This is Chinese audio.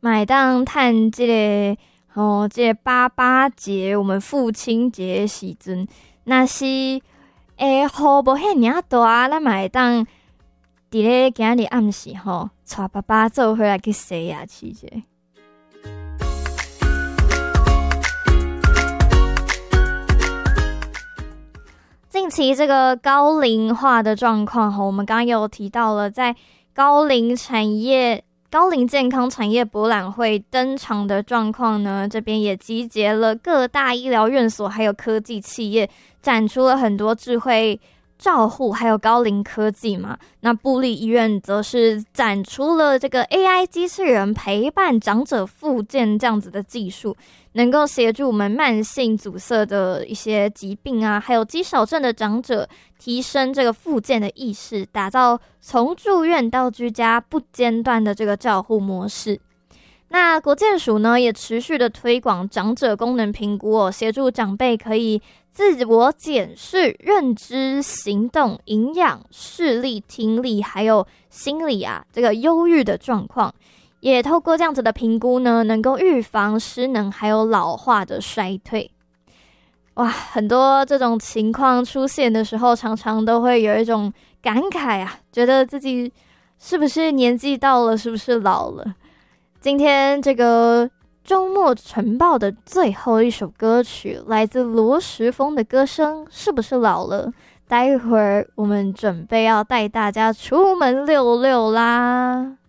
买当探这个这个88节，我们父亲节的时阵，那是雨无遐尔大，咱买当伫咧今日暗时带爸爸做回来去洗牙齿者。近期这个高龄化的状况，我们刚刚有提到了，在高龄健康产业博览会登场的状况呢，这边也集结了各大医疗院所还有科技企业，展出了很多智慧照护还有高龄科技嘛。那部立医院则是展出了这个 AI 机器人陪伴长者复健这样子的技术，能够协助我们慢性阻塞的一些疾病啊，还有肌少症的长者提升这个复健的意识，打造从住院到居家不间断的这个照护模式。那国健署呢也持续的推广长者功能评估协助长辈可以自我检视认知、行动、营养、视力、听力还有心理这个忧郁的状况，也透过这样子的评估呢，能够预防失能还有老化的衰退。哇，很多这种情况出现的时候，常常都会有一种感慨觉得自己是不是年纪到了，是不是老了。今天这个周末晨报的最后一首歌曲来自罗时丰的歌声，是不是老了？待会儿我们准备要带大家出门溜溜啦。